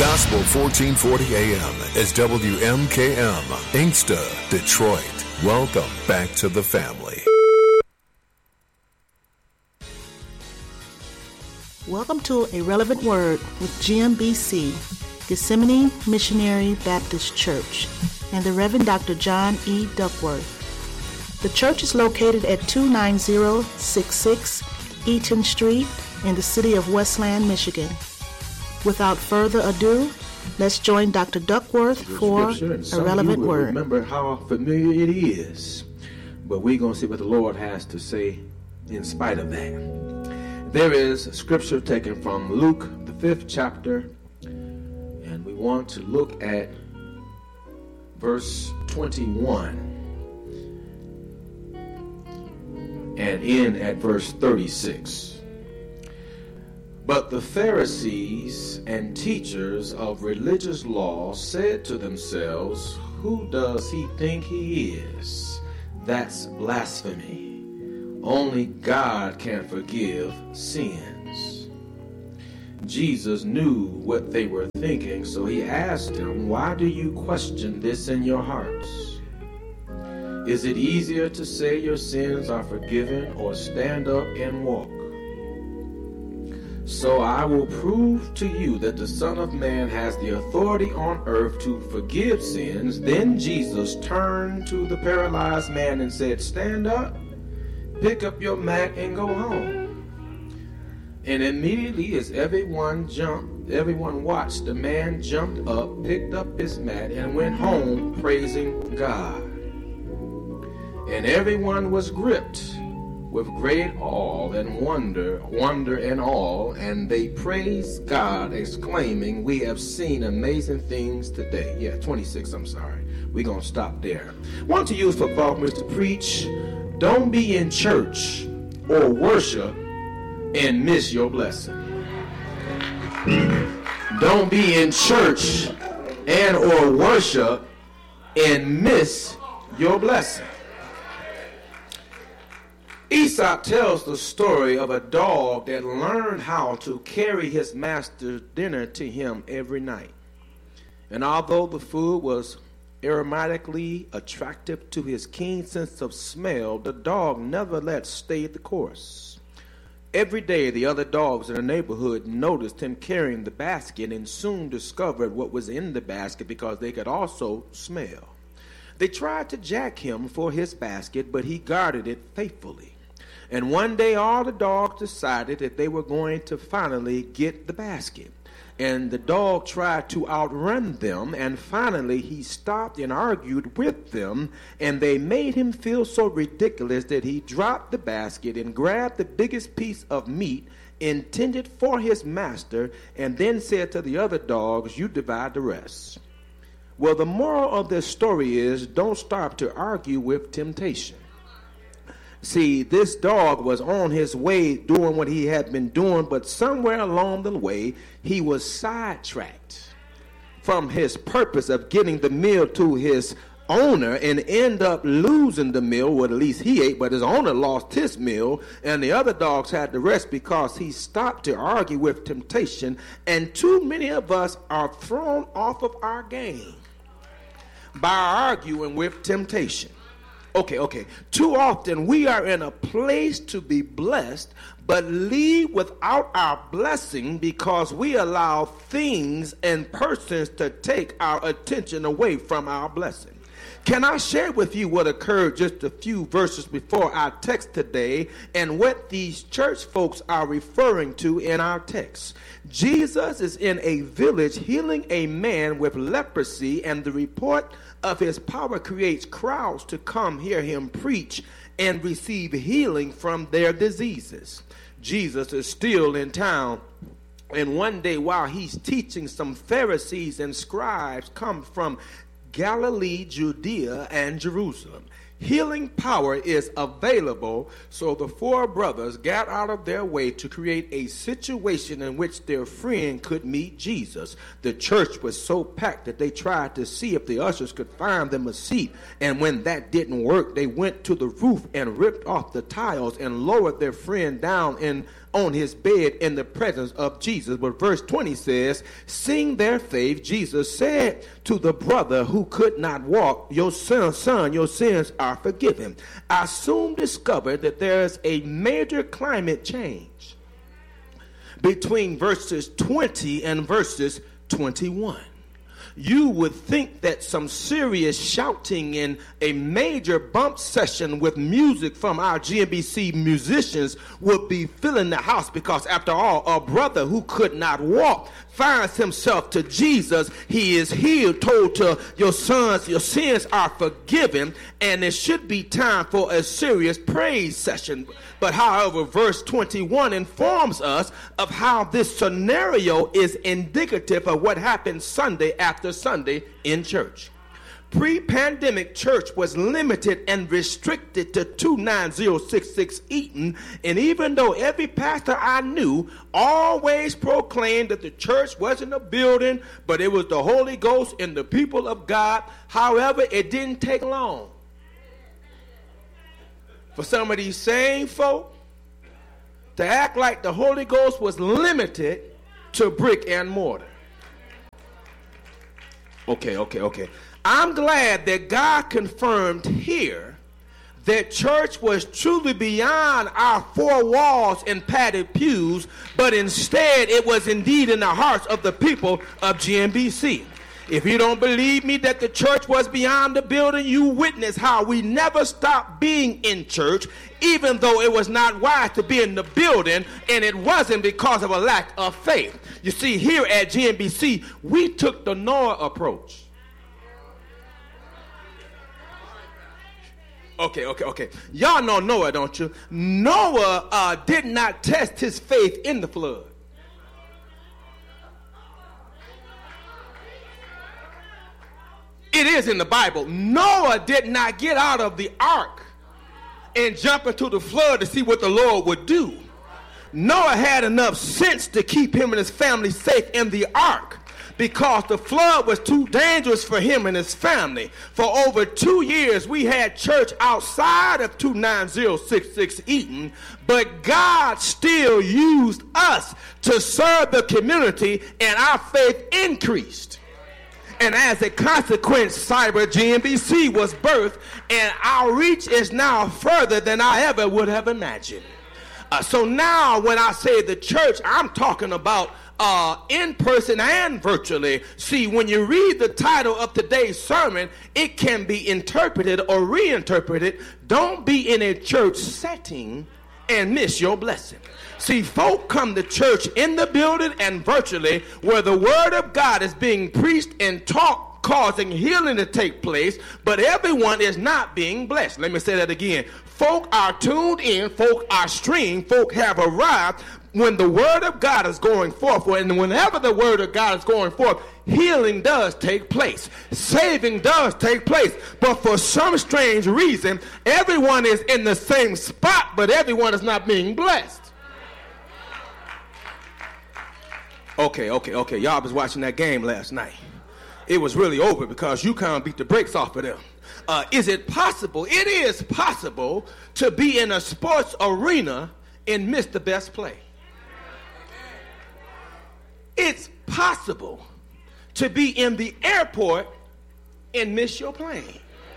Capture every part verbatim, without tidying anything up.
Gospel fourteen forty A M is W M K M, Inkster, Detroit. Welcome back to the family. Welcome to A Relevant Word with G M B C, Gethsemane Missionary Baptist Church, and the Reverend Doctor John E. Duckworth. The church is located at two nine zero six six Eaton Street in the city of Westland, Michigan. Without further ado, let's join Doctor Duckworth for A Relevant Word. Remember how familiar it is, but we're going to see what the Lord has to say in spite of that. There is a scripture taken from Luke, the fifth chapter, and we want to look at verse twenty-one and end at verse thirty-six. But the Pharisees and teachers of religious law said to themselves, "Who does he think he is? That's blasphemy. Only God can forgive sins." Jesus knew what they were thinking, so he asked them, "Why do you question this in your hearts? Is it easier to say your sins are forgiven or stand up and walk? So I will prove to you that the Son of Man has the authority on earth to forgive sins." Then Jesus turned to the paralyzed man and said, "Stand up, pick up your mat, and go home." And immediately as everyone jumped, everyone watched, the man jumped up, picked up his mat, and went home praising God. And everyone was gripped with great awe and wonder, wonder and awe, and they praised God, exclaiming, "We have seen amazing things today." Yeah, twenty-six, I'm sorry. We're going to stop there. Want to use for Faulkner to preach, don't be in church or worship and miss your blessing. Don't be in church and or worship and miss your blessing. Aesop tells the story of a dog that learned how to carry his master's dinner to him every night. And although the food was aromatically attractive to his keen sense of smell, the dog nevertheless stayed the course. Every day the other dogs in the neighborhood noticed him carrying the basket and soon discovered what was in the basket because they could also smell. They tried to jack him for his basket, but he guarded it faithfully. And one day all the dogs decided that they were going to finally get the basket. And the dog tried to outrun them, and finally he stopped and argued with them, and they made him feel so ridiculous that he dropped the basket and grabbed the biggest piece of meat intended for his master, and then said to the other dogs, "You divide the rest." Well, the moral of this story is, don't stop to argue with temptation. See, this dog was on his way doing what he had been doing, but somewhere along the way, he was sidetracked from his purpose of getting the meal to his owner and end up losing the meal. Well, at least he ate, but his owner lost his meal, and the other dogs had the rest because he stopped to argue with temptation. And too many of us are thrown off of our game by arguing with temptation. Okay, okay. Too often we are in a place to be blessed, but leave without our blessing because we allow things and persons to take our attention away from our blessing. Can I share with you what occurred just a few verses before our text today and what these church folks are referring to in our text? Jesus is in a village healing a man with leprosy, and the report of his power creates crowds to come hear him preach and receive healing from their diseases. Jesus is still in town, and one day while he's teaching, some Pharisees and scribes come from Galilee, Judea, and Jerusalem. Healing power is available, so the four brothers got out of their way to create a situation in which their friend could meet Jesus. The church was so packed that they tried to see if the ushers could find them a seat, and when that didn't work, they went to the roof and ripped off the tiles and lowered their friend down in on his bed in the presence of Jesus. But verse twenty says, seeing their faith, Jesus said to the brother who could not walk, your son, son, your sins are forgiven. I soon discovered that there's a major climate change between verses twenty and verses twenty-one. You would think that some serious shouting in a major bump session with music from our G M B C musicians would be filling the house, because after all, a brother who could not walk finds himself to Jesus. He is healed, told to your sons, your sins are forgiven, and it should be time for a serious praise session. But however, verse twenty-one informs us of how this scenario is indicative of what happened Sunday after Sunday in church. Pre-pandemic church was limited and restricted to two nine zero six six Eaton, and even though every pastor I knew always proclaimed that the church wasn't a building, but it was the Holy Ghost and the people of God, however, it didn't take long for some of these same folk to act like the Holy Ghost was limited to brick and mortar. Okay, okay, okay. I'm glad that God confirmed here that church was truly beyond our four walls and padded pews, but instead it was indeed in the hearts of the people of G M B C. If you don't believe me that the church was beyond the building, you witness how we never stopped being in church, even though it was not wise to be in the building, and it wasn't because of a lack of faith. You see, here at G M B C, we took the Noah approach. Okay, okay, okay. Y'all know Noah, don't you? Noah uh, did not test his faith in the flood. It is in the Bible. Noah did not get out of the ark and jump into the flood to see what the Lord would do. Noah had enough sense to keep him and his family safe in the ark, because the flood was too dangerous for him and his family. For over two years, we had church outside of two nine zero six six Eaton, but God still used us to serve the community, and our faith increased. And as a consequence, Cyber G M B C was birthed, and our reach is now further than I ever would have imagined. Uh, so now when I say the church, I'm talking about uh, in person and virtually. See, when you read the title of today's sermon, it can be interpreted or reinterpreted. Don't be in a church setting and miss your blessing. See, folk come to church in the building and virtually, where the word of God is being preached and taught, causing healing to take place, but everyone is not being blessed. Let me say that again. Folk are tuned in, folk are streamed, folk have arrived when the word of God is going forth. And whenever the word of God is going forth, healing does take place. Saving does take place. But for some strange reason, everyone is in the same spot, but everyone is not being blessed. Okay, okay, okay. Y'all was watching that game last night. It was really over because UConn beat the brakes off of them. Uh, is it possible? It is possible to be in a sports arena and miss the best play. It's possible to be in the airport and miss your plane.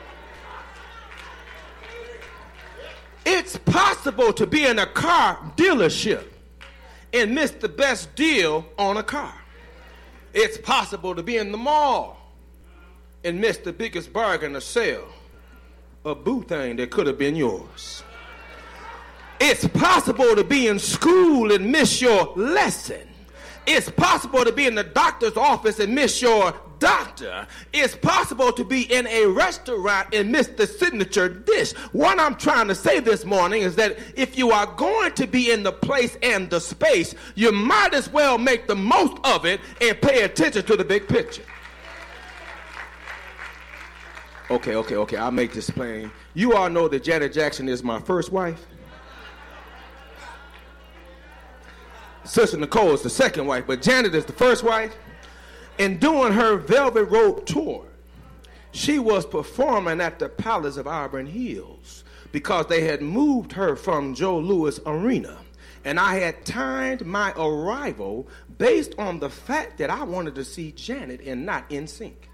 It's possible to be in a car dealership and miss the best deal on a car. It's possible to be in the mall and miss the biggest bargain or sale, a boo thing that could have been yours. It's possible to be in school and miss your lesson. It's possible to be in the doctor's office and miss your doctor. It's possible to be in a restaurant and miss the signature dish. What I'm trying to say this morning is that if you are going to be in the place and the space, you might as well make the most of it and pay attention to the big picture. Okay, okay, okay, I'll make this plain. You all know that Janet Jackson is my first wife. Sister Nicole is the second wife, but Janet is the first wife. And during her Velvet Rope tour, she was performing at the Palace of Auburn Hills because they had moved her from Joe Louis Arena. And I had timed my arrival based on the fact that I wanted to see Janet and not N Sync.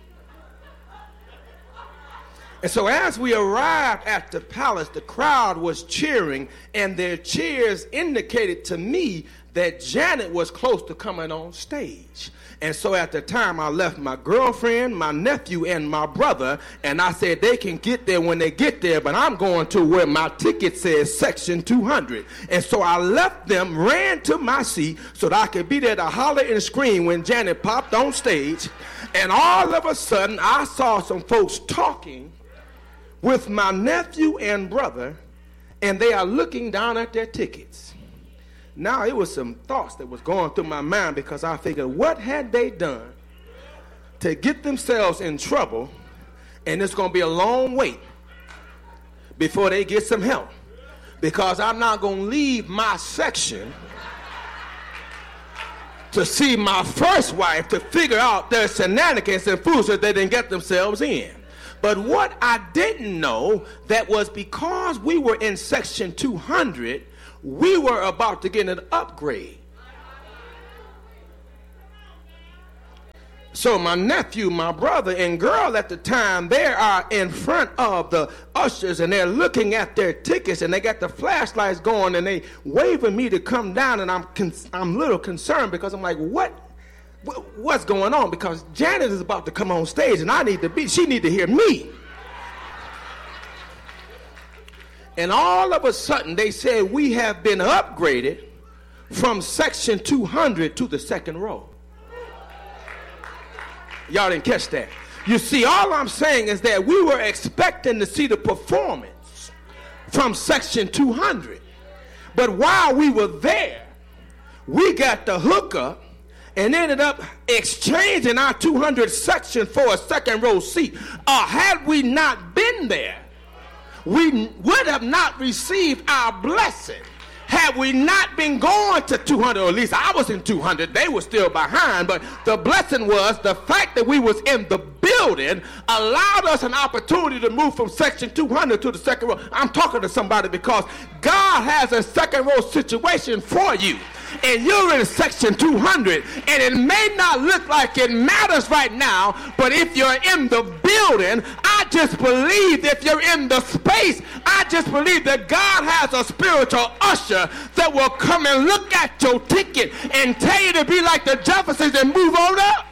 And so as we arrived at the palace, the crowd was cheering, and their cheers indicated to me that Janet was close to coming on stage. And so at the time, I left my girlfriend, my nephew, and my brother, and I said they can get there when they get there, but I'm going to where my ticket says section two hundred. And so I left them, ran to my seat so that I could be there to holler and scream when Janet popped on stage. And all of a sudden, I saw some folks talking with my nephew and brother, and they are looking down at their tickets. Now, it was some thoughts that was going through my mind because I figured, what had they done to get themselves in trouble, and it's going to be a long wait before they get some help, because I'm not going to leave my section to see my first wife to figure out their shenanigans and fools that they didn't get themselves in. But what I didn't know, that was because we were in section two hundred, we were about to get an upgrade. So my nephew, my brother, and girl at the time, they are in front of the ushers, and they're looking at their tickets, and they got the flashlights going, and they waving me to come down, and I'm con- I'm a little concerned because I'm like, what? What's going on? Because Janet is about to come on stage, and I need to be, she need to hear me. And all of a sudden, they said, we have been upgraded from section two hundred to the second row. Y'all didn't catch that. You see, all I'm saying is that we were expecting to see the performance from section two hundred. But while we were there, we got the hookup and ended up exchanging our two hundred section for a second row seat. Uh, had we not been there, we would have not received our blessing. Had we not been going to two hundred, or at least I was in two hundred, they were still behind, but the blessing was the fact that we was in the building allowed us an opportunity to move from section two hundred to the second row. I'm talking to somebody because God has a second row situation for you. And you're in section two hundred, and it may not look like it matters right now, but if you're in the building, I just believe if you're in the space, I just believe that God has a spiritual usher that will come and look at your ticket and tell you to be like the Jeffersons and move on up.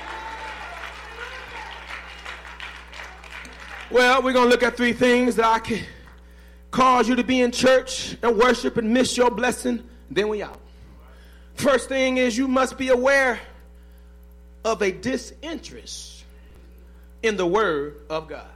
Well, we're going to look at three things that I can cause you to be in church and worship and miss your blessing. Then we out. First thing is you must be aware of a disinterest in the Word of God.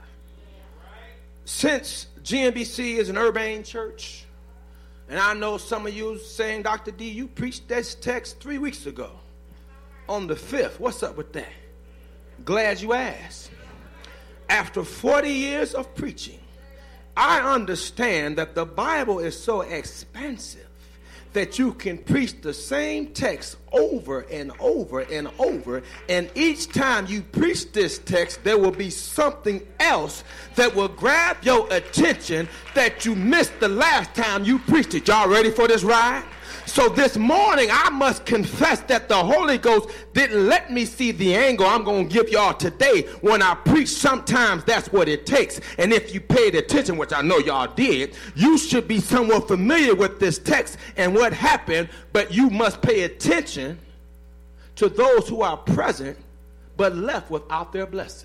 Since G M B C is an urbane church, and I know some of you saying, Doctor D, you preached this text three weeks ago on the fifth. What's up with that? Glad you asked. After forty years of preaching, I understand that the Bible is so expansive that you can preach the same text over and over and over, and each time you preach this text, there will be something else that will grab your attention that you missed the last time you preached it. Y'all ready for this ride? So this morning, I must confess that the Holy Ghost didn't let me see the angle I'm going to give y'all today. When I preach, sometimes that's what it takes. And if you paid attention, which I know y'all did, you should be somewhat familiar with this text and what happened, but you must pay attention to those who are present but left without their blessing.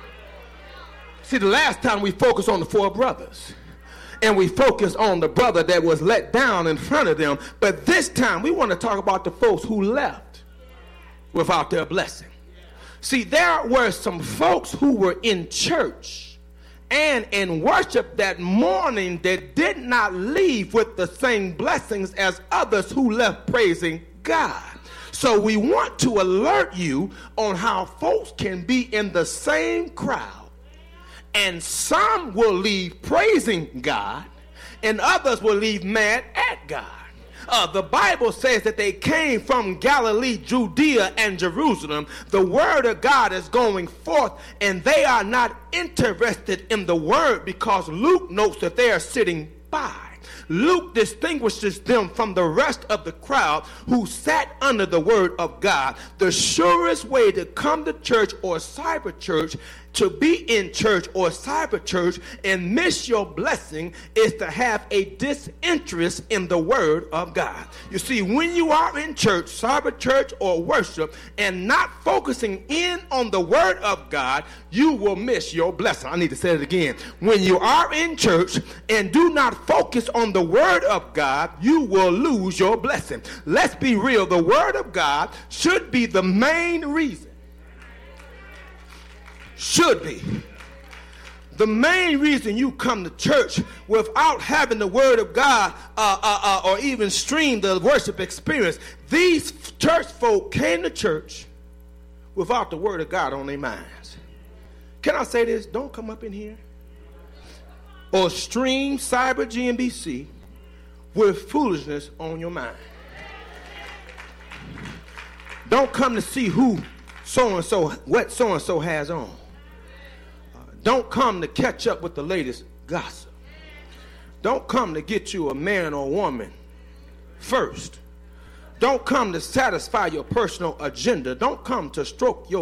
See, the last time we focused on the four brothers, and we focus on the brother that was let down in front of them. But this time, we want to talk about the folks who left without their blessing. See, there were some folks who were in church and in worship that morning that did not leave with the same blessings as others who left praising God. So we want to alert you on how folks can be in the same crowd, and some will leave praising God, and others will leave mad at God. Uh, the Bible says that they came from Galilee, Judea, and Jerusalem. The word of God is going forth, and they are not interested in the word because Luke notes that they are sitting by. Luke distinguishes them from the rest of the crowd who sat under the word of God. The surest way to come to church or cyber church, to be in church or cyber church and miss your blessing, is to have a disinterest in the word of God. You see, when you are in church, cyber church or worship, and not focusing in on the word of God, you will miss your blessing. I need to say it again. When you are in church and do not focus on the word of God, you will lose your blessing. Let's be real. The word of God should be the main reason. Should be the main reason you come to church without having the word of God uh, uh, uh, or even stream the worship experience. These church folk came to church without the word of God on their minds. Can I say this? Don't come up in here or stream Cyber G M B C with foolishness on your mind. Don't come to see who so-and-so, what so-and-so has on. Don't come to catch up with the latest gossip. Don't come to get you a man or woman first. Don't come to satisfy your personal agenda. Don't come to stroke your